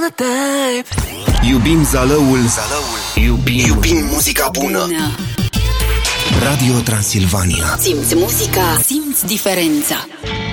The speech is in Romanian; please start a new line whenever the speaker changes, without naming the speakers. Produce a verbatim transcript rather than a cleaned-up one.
the type.
Iubim zalăul, zalăul. Iubim, Iubim muzica bună. bună. Radio Transilvania.
Simți muzica, simți diferența.